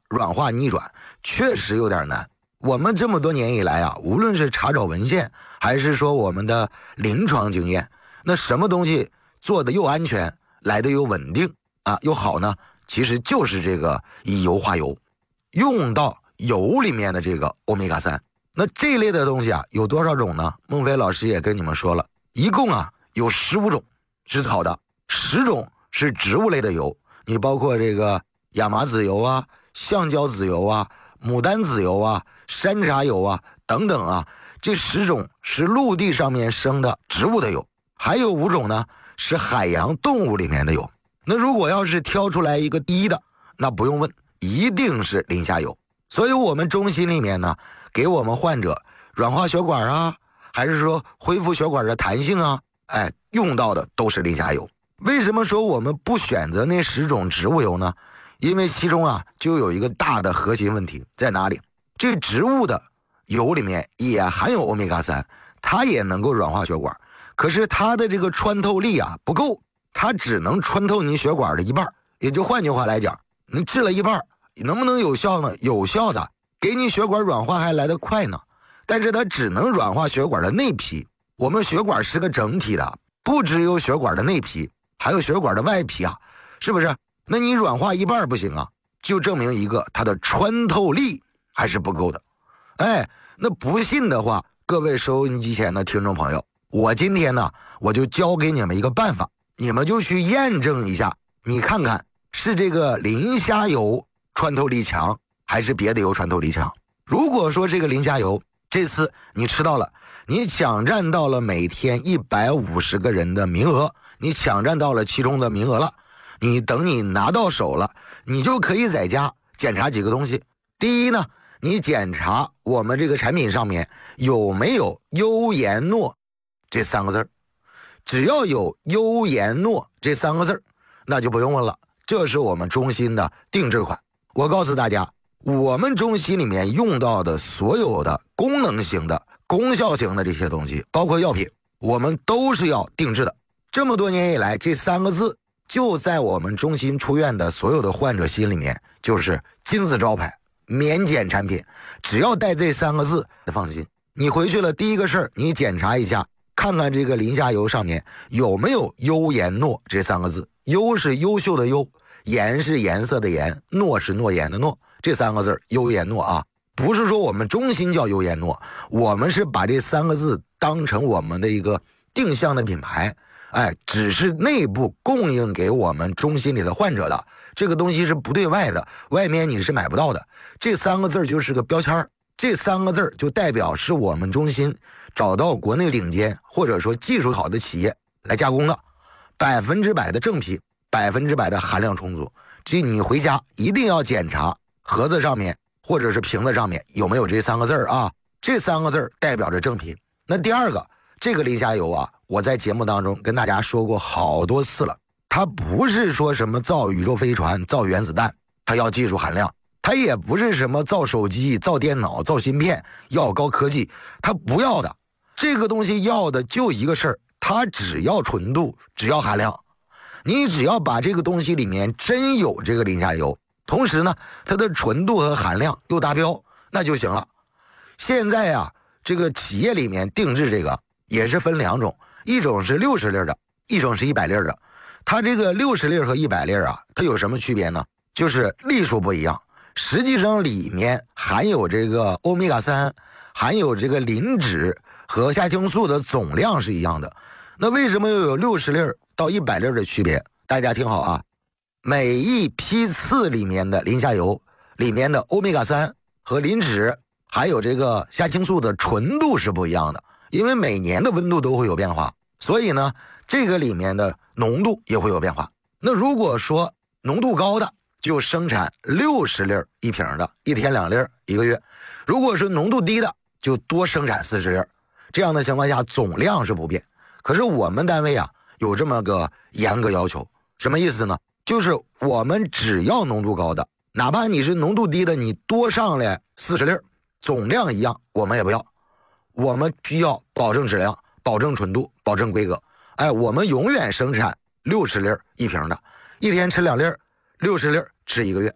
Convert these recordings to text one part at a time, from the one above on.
软化逆转确实有点难。我们这么多年以来啊，无论是查找文献，还是说我们的临床经验，那什么东西做的又安全，来的又稳定啊，又好呢？其实就是这个以油化油，用到油里面的这个欧米伽3。那这类的东西啊，有多少种呢？孟非老师也跟你们说了，一共啊有15种是好的，10种是植物类的油，你包括这个亚麻籽油啊、橡胶籽油啊、牡丹籽油啊、山茶油啊等等啊，这10种是陆地上面生的植物的油，还有5种呢是海洋动物里面的油。那如果要是挑出来一个第一的，那不用问，一定是磷虾油。所以我们中心里面呢，给我们患者软化血管啊，还是说恢复血管的弹性啊，用到的都是磷虾油。为什么说我们不选择那10种植物油呢？因为其中啊就有一个大的核心问题在哪里？这植物的油里面也含有欧米伽3，它也能够软化血管，可是它的这个穿透力啊不够，它只能穿透你血管的一半。也就换句话来讲，你治了一半，能不能有效呢？有效的，给你血管软化还来得快呢。但是它只能软化血管的内皮，我们血管是个整体的，不只有血管的内皮，还有血管的外皮啊，是不是？那你软化一半不行啊，就证明一个它的穿透力还是不够的。那不信的话，各位收音机前的听众朋友，我今天呢我就教给你们一个办法，你们就去验证一下，你看看是这个磷虾油穿透力强，还是别的油穿透力强。如果说这个磷虾油这次你吃到了，你抢占到了每天150个人的名额，你抢占到了其中的名额了，你等你拿到手了，你就可以在家检查几个东西。第一呢，你检查我们这个产品上面有没有优颜诺这3个字，只要有优颜诺这3个字，那就不用问了，这是我们中心的定制款。我告诉大家，我们中心里面用到的所有的功能型的、功效型的这些东西，包括药品，我们都是要定制的。这么多年以来，这3个字就在我们中心出院的所有的患者心里面就是金字招牌，免检产品，只要带这3个字放心。你回去了第一个事儿，你检查一下，看看这个磷虾油上面有没有优颜诺这3个字。优是优秀的优，颜是颜色的颜，诺是诺言的诺，这3个字优颜诺啊，不是说我们中心叫优颜诺，我们是把这3个字当成我们的一个定向的品牌，只是内部供应给我们中心里的患者的，这个东西是不对外的，外面你是买不到的。这3个字就是个标签，这3个字就代表是我们中心找到国内顶尖或者说技术好的企业来加工的，100%的正品，100%的含量充足。这你回家一定要检查盒子上面或者是瓶子上面有没有这3个字啊，这3个字代表着正品。那第二个，这个磷虾油啊，我在节目当中跟大家说过好多次了，它不是说什么造宇宙飞船、造原子弹，它要技术含量，它也不是什么造手机、造电脑、造芯片，要高科技，它不要的。这个东西要的就一个事儿，它只要纯度，只要含量。你只要把这个东西里面真有这个磷虾油，同时呢它的纯度和含量又达标，那就行了。现在啊，这个企业里面定制这个也是分2种，一种是60粒的，一种是100粒的。它这个60粒和100粒啊，它有什么区别呢？就是粒数不一样，实际上里面含有这个欧米伽3，含有这个磷脂和虾青素的总量是一样的。那为什么又有60粒到100粒的区别？大家听好啊，每一批次里面的磷虾油里面的欧米伽3和磷脂还有这个虾青素的纯度是不一样的，因为每年的温度都会有变化，所以呢这个里面的浓度也会有变化。那如果说浓度高的就生产60粒一瓶的，1天2粒1个月，如果是浓度低的就多生产40粒，这样的情况下总量是不变。可是我们单位啊有这么个严格要求，什么意思呢？就是我们只要浓度高的，哪怕你是浓度低的，你多上来40粒，总量一样我们也不要，我们需要保证质量，保证纯度，保证规格。我们永远生产60粒一瓶的，1天吃2粒，60粒吃1个月，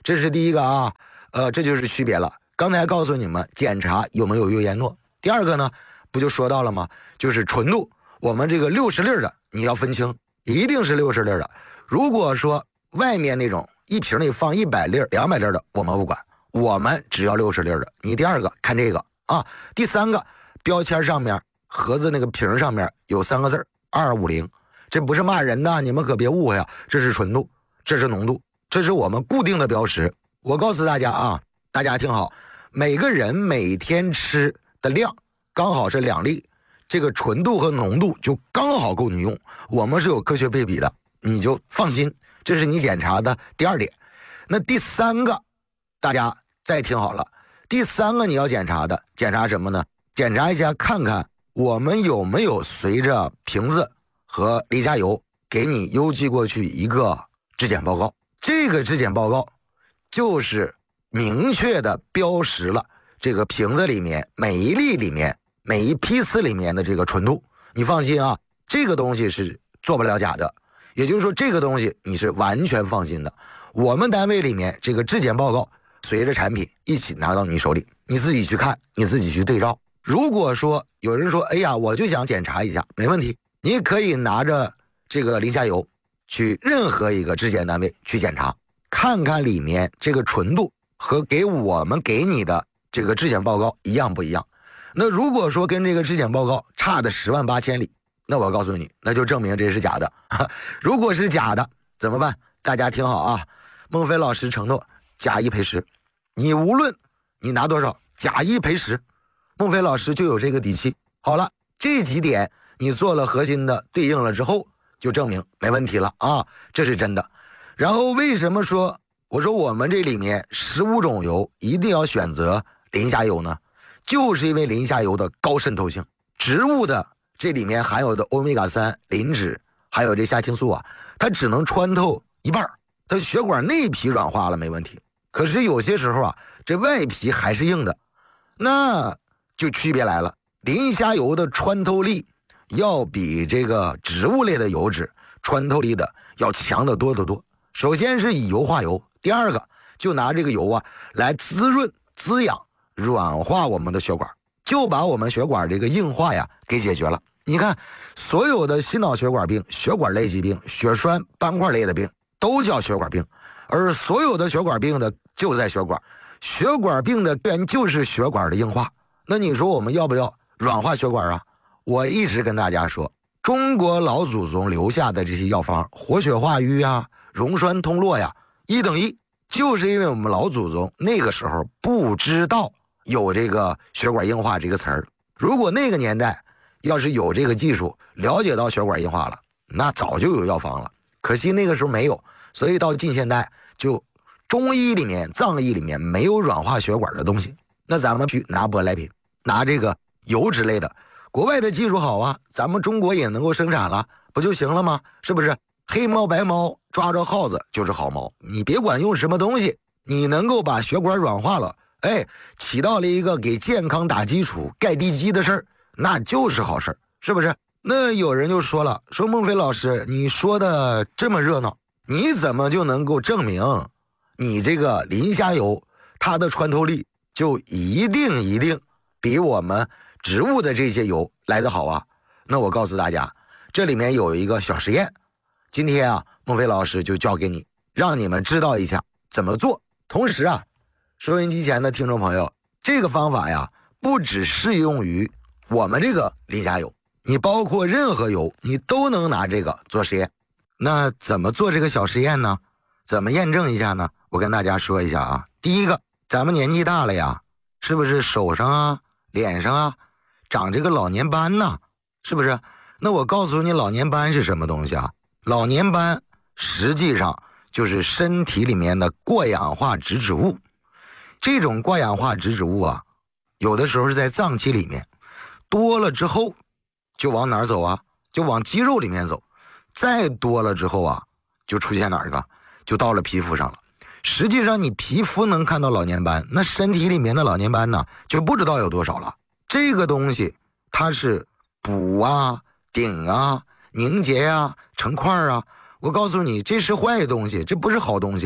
这是第一个啊，这就是区别了。刚才告诉你们检查有没有优烟诺，第二个呢，不就说到了吗？就是纯度，我们这个60粒的你要分清，一定是60粒的。如果说外面那种一瓶里放100粒、200粒的，我们不管，我们只要60粒的。你第二个看这个啊，第三个标签上面盒子那个瓶上面有3个字250，这不是骂人的，你们可别误会啊，这是纯度，这是浓度，这是我们固定的标识。我告诉大家啊，大家听好，每个人每天吃的量刚好是2粒，这个纯度和浓度就刚好够你用，我们是有科学配比的，你就放心，这是你检查的第二点。那第三个大家再听好了，第三个你要检查的，检查什么呢？检查一下看看我们有没有随着瓶子和离家油给你邮寄过去一个质检报告。这个质检报告就是明确的标识了这个瓶子里面每一粒里面每一批次里面的这个纯度。你放心啊，这个东西是做不了假的，也就是说这个东西你是完全放心的。我们单位里面这个质检报告随着产品一起拿到你手里，你自己去看，你自己去对照。如果说有人说哎呀我就想检查一下，没问题，你可以拿着这个磷虾油去任何一个质检单位去检查，看看里面这个纯度和我们给你的这个质检报告一样不一样。那如果说跟这个质检报告差的10万8千里，那我告诉你，那就证明这是假的。如果是假的怎么办？大家听好啊，孟非老师承诺假一赔10，你无论你拿多少，假一赔10，孟非老师就有这个底气。好了，这几点你做了核心的对应了之后，就证明没问题了啊，这是真的。然后为什么说我说我们这里面15种油一定要选择磷虾油呢？就是因为磷虾油的高渗透性，植物的这里面含有的欧米伽3、磷脂还有这虾青素啊，它只能穿透一半，它血管内皮软化了没问题，可是有些时候啊，这外皮还是硬的，那就区别来了。磷虾油的穿透力要比这个植物类的油脂穿透力的要强得多得多。首先是以油化油，第二个就拿这个油啊来滋润、滋养、软化我们的血管，就把我们血管这个硬化呀给解决了。你看，所有的心脑血管病、血管类疾病、血栓、斑块类的病都叫血管病，而所有的血管病的就在血管，血管病的根源就是血管的硬化。那你说我们要不要软化血管啊？我一直跟大家说，中国老祖宗留下的这些药方，活血化瘀啊、溶栓通络呀，1等1，就是因为我们老祖宗那个时候不知道有这个血管硬化这个词儿。如果那个年代要是有这个技术，了解到血管硬化了，那早就有药方了。可惜那个时候没有，所以到近现代就中医里面、藏医里面没有软化血管的东西。那咱们去拿舶来品，拿这个油之类的，国外的技术好啊，咱们中国也能够生产了，不就行了吗？是不是？黑猫白猫抓着耗子就是好猫，你别管用什么东西，你能够把血管软化了，哎，起到了一个给健康打基础、盖地基的事儿，那就是好事儿，是不是？那有人就说了，说孟非老师，你说的这么热闹，你怎么就能够证明你这个磷虾油它的穿透力就一定比我们植物的这些油来得好啊？那我告诉大家，这里面有一个小实验，今天啊，孟非老师就教给你，让你们知道一下怎么做。同时啊，收音机前的听众朋友，这个方法呀，不只适用于我们这个磷虾油，你包括任何油，你都能拿这个做实验。那怎么做这个小实验呢？怎么验证一下呢？我跟大家说一下啊。第一个，咱们年纪大了呀，是不是手上啊、脸上啊长这个老年斑呢？是不是？那我告诉你，老年斑是什么东西啊？老年斑实际上就是身体里面的过氧化脂质物。这种过氧化脂质物啊，有的时候是在脏器里面，多了之后就往哪儿走啊？就往肌肉里面走。再多了之后啊，就出现哪儿个？就到了皮肤上了。实际上你皮肤能看到老年斑，那身体里面的老年斑呢，就不知道有多少了。这个东西它是补啊、顶啊、凝结啊、成块啊，我告诉你，这是坏东西，这不是好东西啊。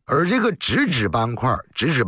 而这个直指斑块，直指